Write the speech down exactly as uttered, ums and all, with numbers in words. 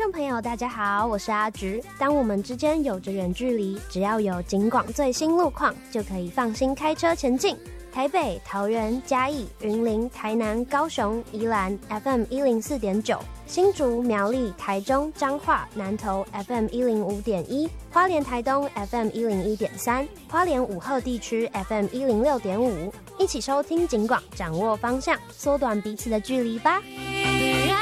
众朋友大家好，我是阿菊。当我们之间有着远距离，只要有警广最新路况，就可以放心开车前进。台北、桃园、嘉义、云林、台南、高雄、宜兰 F M 一零四点九，新竹、苗栗、台中、彰化、南投 F M 一零五点一，花莲、台东 F M 一零一点三，花莲武鹤地区 F M 一零六点五，一起收听警广，掌握方向，缩短彼此的距离吧。